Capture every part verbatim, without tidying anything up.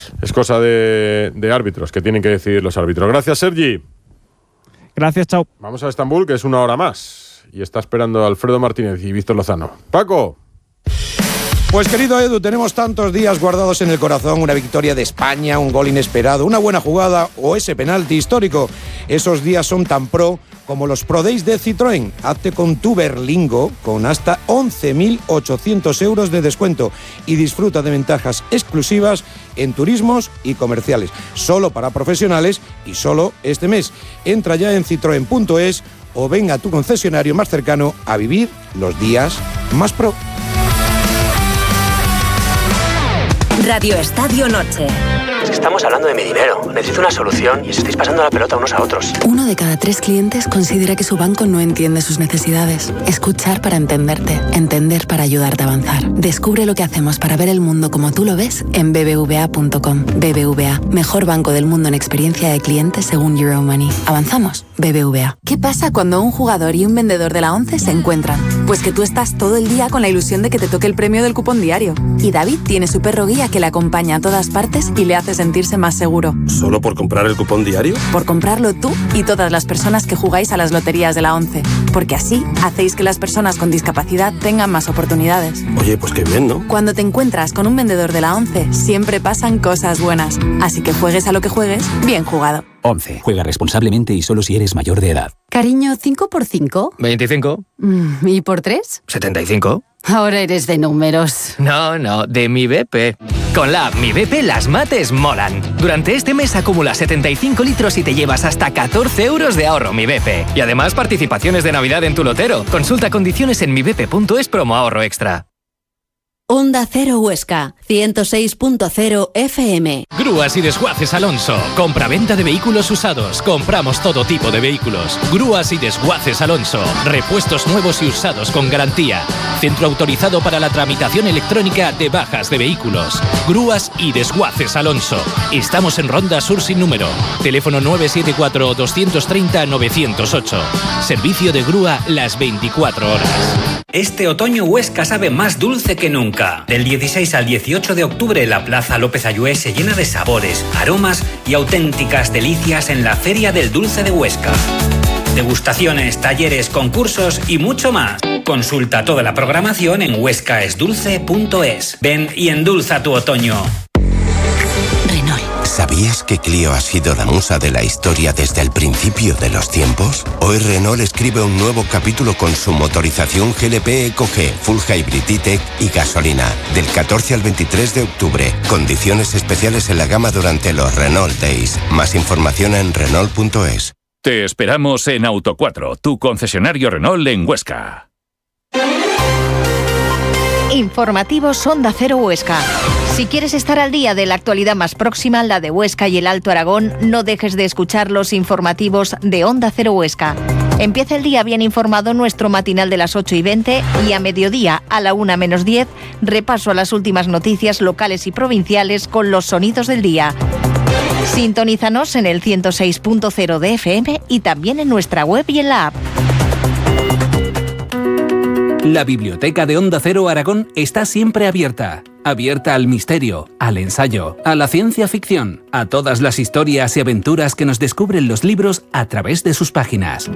Es cosa de, de árbitros, que tienen que decidir los árbitros. Gracias, Sergi. Gracias, chao. Vamos a Estambul, que es una hora más. Y está esperando Alfredo Martínez y Víctor Lozano. Paco. Pues querido Edu, tenemos tantos días guardados en el corazón, una victoria de España, un gol inesperado, una buena jugada o ese penalti histórico. Esos días son tan pro como los Pro Days de Citroën. Hazte con tu Berlingo con hasta once mil ochocientos euros de descuento y disfruta de ventajas exclusivas en turismos y comerciales. Solo para profesionales y solo este mes. Entra ya en citroen punto es o venga a tu concesionario más cercano a vivir los días más pro. Radio Estadio Noche. Es que estamos hablando de mi dinero. Necesito una solución y os estáis pasando la pelota unos a otros. Uno de cada tres clientes considera que su banco no entiende sus necesidades. Escuchar para entenderte. Entender para ayudarte a avanzar. Descubre lo que hacemos para ver el mundo como tú lo ves en b b v a punto com. B B V A, mejor banco del mundo en experiencia de clientes según Euromoney. ¿Avanzamos? B B V A. ¿Qué pasa cuando un jugador y un vendedor de la ONCE se encuentran? Pues que tú estás todo el día con la ilusión de que te toque el premio del cupón diario. Y David tiene su perro guía que le acompaña a todas partes y le hace sentirse más seguro. ¿Solo por comprar el cupón diario? Por comprarlo tú y todas las personas que jugáis a las loterías de la ONCE. Porque así hacéis que las personas con discapacidad tengan más oportunidades. Oye, pues qué bien, ¿no? Cuando te encuentras con un vendedor de la ONCE, siempre pasan cosas buenas. Así que juegues a lo que juegues, bien jugado. ONCE. Juega responsablemente y solo si eres mayor de edad. Cariño, ¿cinco por cinco? veinticinco. Mm, ¿Y por tres? setenta y cinco. Ahora eres de números. No, no, de mi B P. Con la app Mi B P las mates molan. Durante este mes acumula setenta y cinco litros y te llevas hasta catorce euros de ahorro Mi B P. Y además participaciones de Navidad en tu lotero. Consulta condiciones en mi b p punto es promo ahorro extra. Onda Cero Huesca, ciento seis punto cero F M. Grúas y Desguaces Alonso. Compra-venta de vehículos usados. Compramos todo tipo de vehículos. Grúas y Desguaces Alonso. Repuestos nuevos y usados con garantía. Centro autorizado para la tramitación electrónica de bajas de vehículos. Grúas y Desguaces Alonso. Estamos en Ronda Sur sin número. Teléfono nueve siete cuatro, dos tres cero, nueve cero ocho. Servicio de grúa las veinticuatro horas. Este otoño Huesca sabe más dulce que nunca. Del dieciséis al dieciocho de octubre la Plaza López Ayué se llena de sabores, aromas y auténticas delicias en la Feria del Dulce de Huesca. Degustaciones, talleres, concursos y mucho más. Consulta toda la programación en huesca es dulce punto es. Ven y endulza tu otoño. ¿Sabías que Clio ha sido la musa de la historia desde el principio de los tiempos? Hoy Renault escribe un nuevo capítulo con su motorización G L P Eco G, Full Hybrid E-Tech y gasolina. Del catorce al veintitrés de octubre. Condiciones especiales en la gama durante los Renault Days. Más información en renault punto es. Te esperamos en Auto cuatro, tu concesionario Renault en Huesca. Informativos Onda Cero Huesca. Si quieres estar al día de la actualidad más próxima, la de Huesca y el Alto Aragón, no dejes de escuchar los informativos de Onda Cero Huesca. Empieza el día bien informado nuestro matinal de las ocho y veinte y a mediodía, a la una menos diez, repaso a las últimas noticias locales y provinciales con los sonidos del día. Sintonízanos en el ciento seis punto cero de F M y también en nuestra web y en la app. La biblioteca de Onda Cero Aragón está siempre abierta. Abierta al misterio, al ensayo, a la ciencia ficción, a todas las historias y aventuras que nos descubren los libros a través de sus páginas.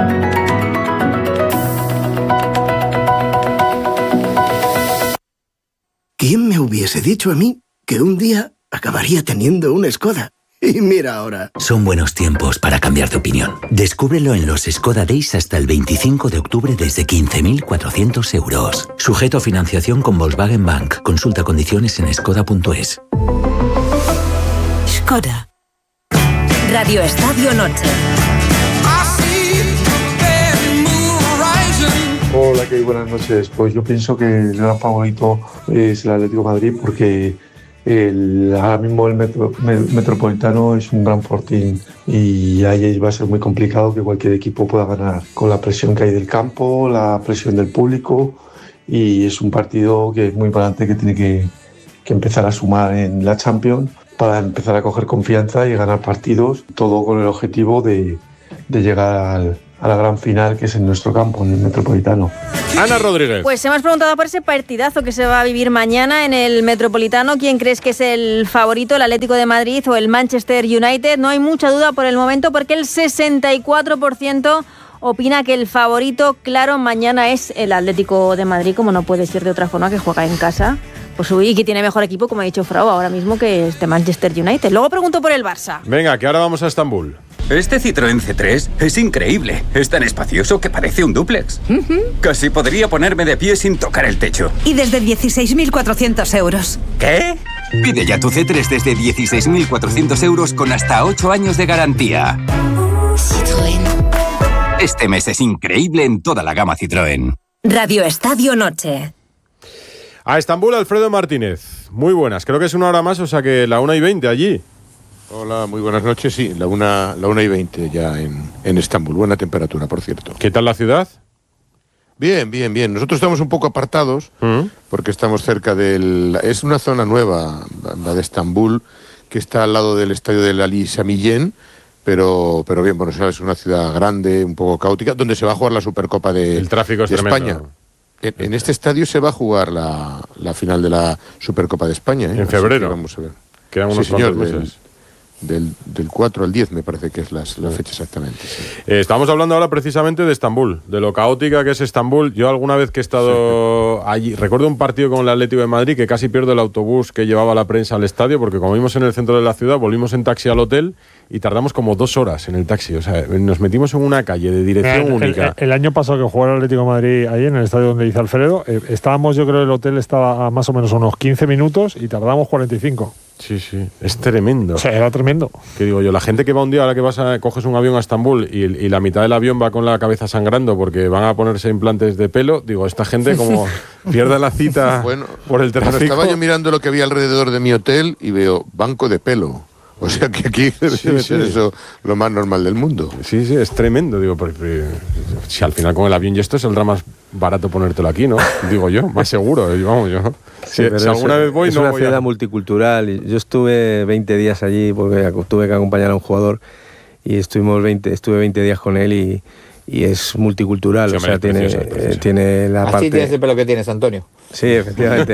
¿Quién me hubiese dicho a mí que un día acabaría teniendo una Skoda? Y mira ahora. Son buenos tiempos para cambiar de opinión. Descúbrelo en los Skoda Days hasta el veinticinco de octubre desde quince mil cuatrocientos euros. Sujeto a financiación con Volkswagen Bank. Consulta condiciones en skoda punto es. Skoda. Radio Estadio Noche. Hola, ¿qué hay? Buenas noches. Pues yo pienso que el gran favorito es el Atlético de Madrid porque El, ahora mismo el metro, Metropolitano es un gran fortín y ahí va a ser muy complicado que cualquier equipo pueda ganar con la presión que hay del campo, la presión del público, y es un partido que es muy importante, que tiene que, que empezar a sumar en la Champions para empezar a coger confianza y ganar partidos, todo con el objetivo de, de llegar al, a la gran final que es en nuestro campo, en el Metropolitano. Ana Rodríguez. Pues hemos preguntado por ese partidazo que se va a vivir mañana en el Metropolitano. ¿Quién crees que es el favorito, el Atlético de Madrid o el Manchester United? No hay mucha duda por el momento porque el sesenta y cuatro por ciento opina que el favorito, claro, mañana es el Atlético de Madrid, como no puede ser de otra forma, que juega en casa. Pues y que tiene mejor equipo, como ha dicho Frau, ahora mismo que este Manchester United. Luego pregunto por el Barça. Venga, que ahora vamos a Estambul. Este Citroën C tres es increíble. Es tan espacioso que parece un dúplex. Uh-huh. Casi podría ponerme de pie sin tocar el techo. Y desde dieciséis mil cuatrocientos euros. ¿Qué? Pide ya tu C tres desde dieciséis mil cuatrocientos euros con hasta ocho años de garantía. Citroën. Este mes es increíble en toda la gama Citroën. Radio Estadio Noche. A Estambul, Alfredo Martínez. Muy buenas, creo que es una hora más, o sea que la una y veinte allí. Hola, muy buenas noches, sí, la una, la una y veinte ya en, en Estambul. Buena temperatura, por cierto. ¿Qué tal la ciudad? Bien, bien, bien. Nosotros estamos un poco apartados ¿Mm? porque estamos cerca del... Es una zona nueva, la de Estambul, que está al lado del estadio del Ali Sami Yen, pero, pero bien, bueno, es una ciudad grande, un poco caótica, donde se va a jugar la Supercopa de, El tráfico es de tremendo. España. En, en este estadio se va a jugar la, la final de la Supercopa de España. ¿eh? En febrero. Vamos a ver. Quedan unos sí, señor, cuantos meses. Del, del cuatro al diez me parece que es las, la fecha exactamente. Sí. Eh, estamos hablando ahora precisamente de Estambul, de lo caótica que es Estambul. Yo alguna vez que he estado sí. allí, recuerdo un partido con el Atlético de Madrid que casi pierdo el autobús que llevaba la prensa al estadio porque como vimos en el centro de la ciudad, volvimos en taxi al hotel y tardamos como dos horas en el taxi. O sea, nos metimos en una calle de dirección el, única. El, el año pasado que jugó el Atlético de Madrid ahí en el estadio donde dice Alfredo, eh, estábamos, yo creo el hotel estaba a más o menos unos quince minutos y tardamos cuarenta y cinco. Sí, sí, es tremendo. O sea, era tremendo. ¿Qué digo yo? La gente que va un día, ahora que vas a, coges un avión a Estambul y, y la mitad del avión va con la cabeza sangrando porque van a ponerse implantes de pelo, digo, esta gente como pierde la cita bueno, por el tráfico. Bueno, estaba yo mirando lo que había alrededor de mi hotel y veo banco de pelo. O sea que aquí debe sí, ser sí. eso lo más normal del mundo. Sí, sí, es tremendo. Digo, porque si al final con el avión y esto saldrá más barato ponértelo aquí, ¿no? Digo yo, más seguro. Vamos, yo. Sí, si, si alguna es, vez voy, es no una voy ciudad a... multicultural. Y yo estuve veinte días allí porque tuve que acompañar a un jugador y estuvimos veinte, estuve veinte días con él y, y es multicultural. Sí, o sea, tiene, preciosa, preciosa. tiene la Así parte... tienes el pelo que tienes, Antonio. Sí, efectivamente.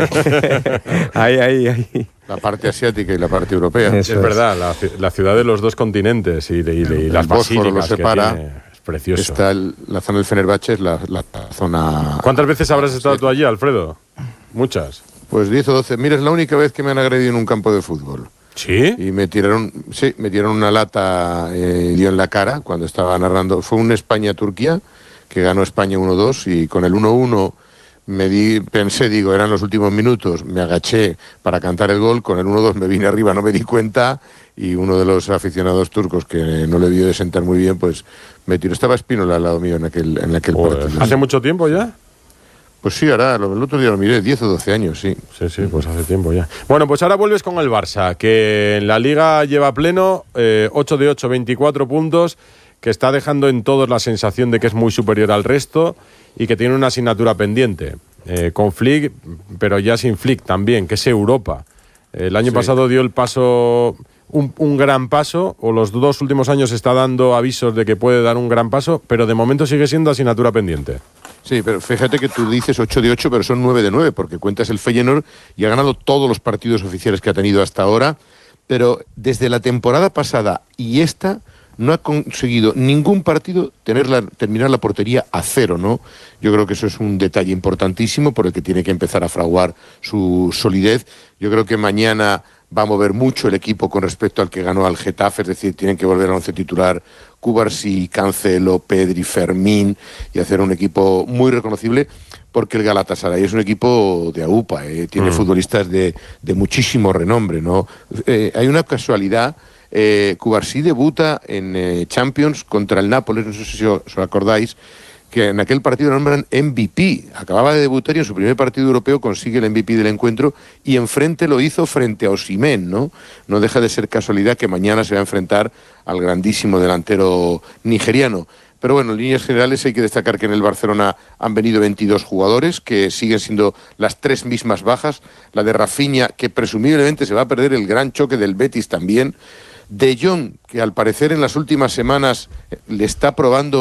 ahí, ahí, ahí. La parte asiática y la parte europea. Eso es verdad, la, la ciudad de los dos continentes y, y, y, y las basílicas lo separa, que tiene, es precioso. Está el, la zona del Fenerbahce, es la, la zona... ¿Cuántas veces habrás estado tú allí, Alfredo? Muchas. Pues diez o doce. Mira, es la única vez que me han agredido en un campo de fútbol. ¿Sí? Y me tiraron, sí, me tiraron una lata, eh, dio en la cara cuando estaba narrando. Fue un España-Turquía, que ganó España uno dos y con el uno uno... Me di, pensé, digo, eran los últimos minutos, me agaché para cantar el gol, con el uno dos me vine arriba, no me di cuenta, y uno de los aficionados turcos que no le dio de sentar muy bien, pues me tiró. Estaba Espínola al lado mío en aquel, en aquel pues, partido. ¿Hace mucho tiempo ya? Pues sí, ahora, el otro día lo miré, diez o doce años, sí. Sí, sí, pues hace tiempo ya. Bueno, pues ahora vuelves con el Barça, que en la Liga lleva pleno, eh, ocho de ocho, veinticuatro puntos, que está dejando en todos la sensación de que es muy superior al resto y que tiene una asignatura pendiente, eh, con Flick, pero ya sin Flick también, que es Europa. El año sí. pasado dio el paso, un, un gran paso, o los dos últimos años está dando avisos de que puede dar un gran paso, pero de momento sigue siendo asignatura pendiente. Sí, pero fíjate que tú dices ocho de ocho, pero son nueve de nueve, porque cuentas el Feyenoord y ha ganado todos los partidos oficiales que ha tenido hasta ahora, pero desde la temporada pasada y esta... no ha conseguido ningún partido tener la, terminar la portería a cero, ¿no? Yo creo que eso es un detalle importantísimo por el que tiene que empezar a fraguar su solidez. Yo creo que mañana va a mover mucho el equipo con respecto al que ganó al Getafe, es decir, tienen que volver al once titular Cubarsí, Cancelo, Pedri, Fermín y hacer un equipo muy reconocible, porque el Galatasaray es un equipo de aupa, ¿eh? Tiene mm. futbolistas de, de muchísimo renombre, ¿no? Eh, hay una casualidad. Eh, Cubarsí debuta en eh, Champions contra el Nápoles, no sé si os, os acordáis, que en aquel partido lo nombran M V P, acababa de debutar y en su primer partido europeo consigue el M V P del encuentro y enfrente lo hizo frente a Osimhen, ¿no? No deja de ser casualidad que mañana se va a enfrentar al grandísimo delantero nigeriano. Pero bueno, en líneas generales hay que destacar que en el Barcelona han venido veintidós jugadores, que siguen siendo las tres mismas bajas, la de Rafinha, que presumiblemente se va a perder el gran choque del Betis también, De Jong, que al parecer en las últimas semanas le está probando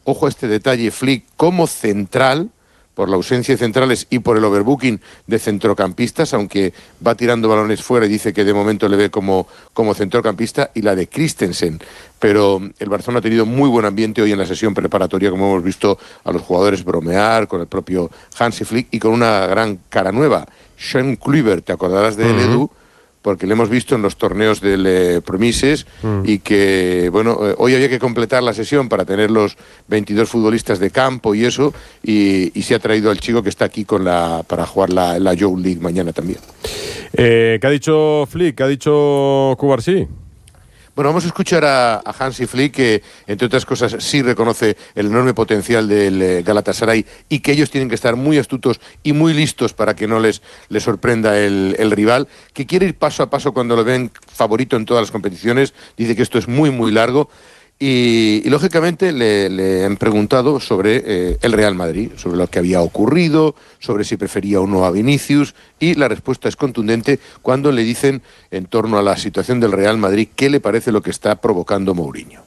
ojo a este detalle, Flick como central, por la ausencia de centrales y por el overbooking de centrocampistas, aunque va tirando balones fuera y dice que de momento le ve como, como centrocampista, y la de Christensen. Pero el Barcelona ha tenido muy buen ambiente hoy en la sesión preparatoria, como hemos visto a los jugadores bromear con el propio Hansi Flick y con una gran cara nueva, Sean Kluivert, te acordarás de él, uh-huh. Edu, porque le hemos visto en los torneos del eh, Promises mm. y que, bueno, eh, hoy había que completar la sesión para tener los veintidós futbolistas de campo y eso, y, y se ha traído al chico que está aquí con la para jugar la, la Youth League mañana también. Eh, ¿Qué ha dicho Flick? ¿Qué ha dicho Cubarsí? Bueno, vamos a escuchar a, a Hansi Flick, que entre otras cosas sí reconoce el enorme potencial del eh, Galatasaray y que ellos tienen que estar muy astutos y muy listos para que no les, les sorprenda el, el rival, que quiere ir paso a paso cuando lo ven favorito en todas las competiciones. Dice que esto es muy, muy largo. Y, y lógicamente le, le han preguntado sobre eh, el Real Madrid, sobre lo que había ocurrido, sobre si prefería o no a Vinicius, y la respuesta es contundente cuando le dicen en torno a la situación del Real Madrid qué le parece lo que está provocando Mourinho.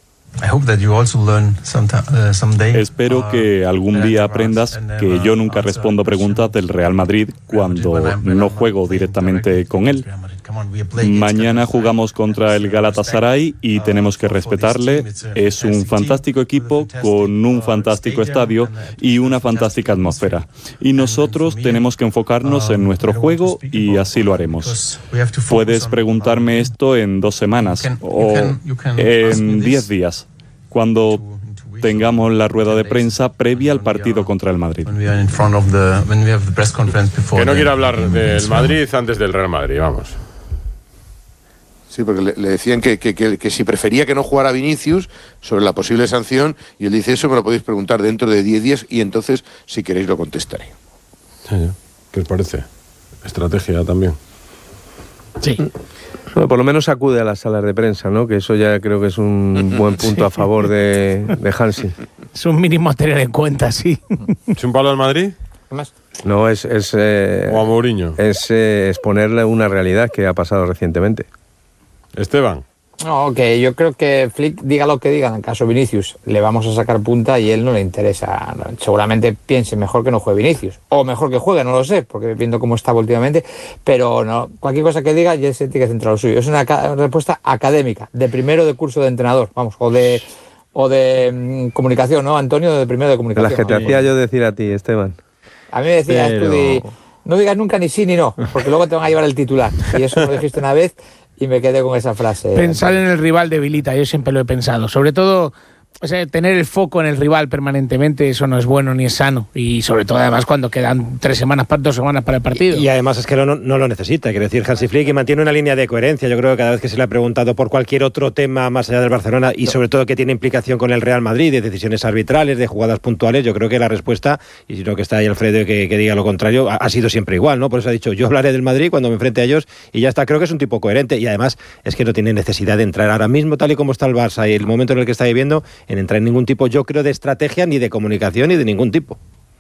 Espero que algún día aprendas que yo nunca respondo preguntas del Real Madrid cuando no juego directamente con él. Mañana jugamos contra el Galatasaray y tenemos que respetarle. Es un fantástico equipo con un fantástico estadio y una fantástica atmósfera. Y nosotros tenemos que enfocarnos en nuestro juego y así lo haremos. Puedes preguntarme esto en dos semanas o en diez días, cuando tengamos la rueda de prensa previa al partido contra el Madrid. Que no quiero hablar del Madrid antes del Real Madrid, vamos. Sí, porque le, le decían que, que, que, que si prefería que no jugara Vinicius sobre la posible sanción, y él dice, eso me lo podéis preguntar dentro de diez días y entonces, si queréis, lo contestaré. Sí, ¿qué os parece? Estrategia también. Sí. Bueno, por lo menos acude a las salas de prensa, ¿no? Que eso ya creo que es un buen punto sí. a favor de, de Hansi. Es un mínimo a tener en cuenta, sí. ¿Es un palo al Madrid? ¿Qué más? No, es... es eh, o a Mourinho. Es eh, exponerle una realidad que ha pasado recientemente. Esteban. No, que yo creo que Flick, diga lo que diga, en el caso Vinicius, le vamos a sacar punta y él no le interesa. Seguramente piense mejor que no juegue Vinicius. O mejor que juegue, no lo sé, porque viendo cómo estaba últimamente. Pero no, cualquier cosa que diga, ya se tiene que centrar lo suyo. Es una, una respuesta académica, de primero de curso de entrenador, vamos, o de o de mmm, comunicación, ¿no, Antonio? De primero de comunicación. Las que te hacía yo decir a ti, Esteban. A mí me decías Pero... tú de, no digas nunca ni sí ni no, porque luego te van a llevar el titular. Y eso lo dijiste una vez y me quedé con esa frase. Pensar en el rival debilita, yo siempre lo he pensado. Sobre todo, o sea, tener el foco en el rival permanentemente, eso no es bueno ni es sano. Y sobre todo, además, cuando quedan tres semanas, dos semanas para el partido. Y, y además es que no, no lo necesita. Quiero decir, Hansi Flick, y mantiene una línea de coherencia. Yo creo que cada vez que se le ha preguntado por cualquier otro tema más allá del Barcelona y sobre todo que tiene implicación con el Real Madrid, de decisiones arbitrales, de jugadas puntuales, yo creo que la respuesta, y si no que está ahí Alfredo que, que diga lo contrario, ha, ha sido siempre igual, ¿no? Por eso ha dicho, yo hablaré del Madrid cuando me enfrente a ellos y ya está. Creo que es un tipo coherente y además es que no tiene necesidad de entrar ahora mismo, tal y como está el Barça y el momento en el que está viviendo, en entrar en ningún tipo, yo creo, de estrategia, ni de comunicación, ni de ningún tipo.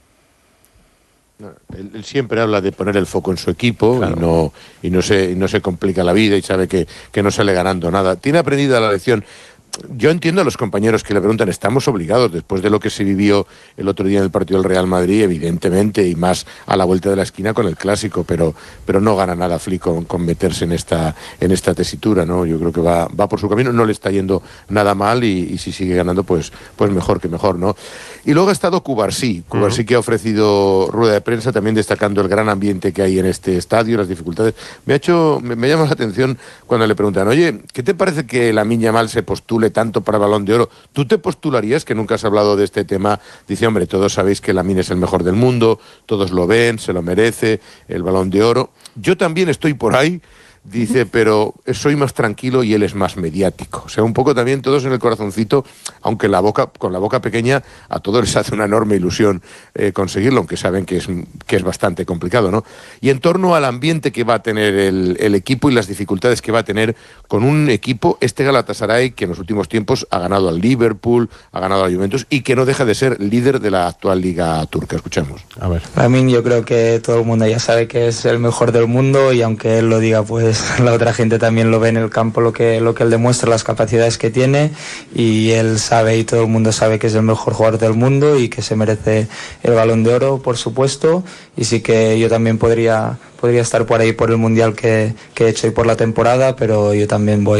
Él, él siempre habla de poner el foco en su equipo, claro. y no y no se y no se complica la vida y sabe que, que no sale ganando nada. Tiene aprendida la lección. Yo entiendo a los compañeros que le preguntan, estamos obligados, después de lo que se vivió el otro día en el partido del Real Madrid, evidentemente, y más a la vuelta de la esquina con el Clásico, pero, pero no gana nada Flick con, con meterse en esta, en esta tesitura, ¿no? Yo creo que va, va por su camino, no le está yendo nada mal y, y si sigue ganando, pues, pues mejor que mejor, ¿no? Y luego ha estado Cubarsí, Cubarsí uh-huh. que ha ofrecido rueda de prensa, también destacando el gran ambiente que hay en este estadio, las dificultades. Me ha hecho, me, me llama la atención cuando le preguntan, oye, ¿qué te parece que Lamine Yamal se postule tanto para el Balón de Oro? ¿Tú te postularías, que nunca has hablado de este tema? Dice, hombre, todos sabéis que Lamine es el mejor del mundo, todos lo ven, se lo merece, el Balón de Oro. Yo también estoy por ahí, dice, pero soy más tranquilo y él es más mediático. O sea, un poco también todos en el corazoncito, aunque la boca, con la boca pequeña, a todos les hace una enorme ilusión eh, conseguirlo, aunque saben que es, que es bastante complicado, ¿no? Y en torno al ambiente que va a tener el, el equipo y las dificultades que va a tener con un equipo, este Galatasaray, que en los últimos tiempos ha ganado al Liverpool, ha ganado al Juventus y que no deja de ser líder de la actual Liga Turca. Escuchemos. A ver. Lamine, yo creo que todo el mundo ya sabe que es el mejor del mundo y aunque él lo diga, pues pues la otra gente también lo ve en el campo, lo que, lo que él demuestra, las capacidades que tiene, y él sabe y todo el mundo sabe que es el mejor jugador del mundo y que se merece el Balón de Oro, por supuesto, y sí que yo también podría, podría estar por ahí por el Mundial que, que he hecho y por la temporada, pero yo también voy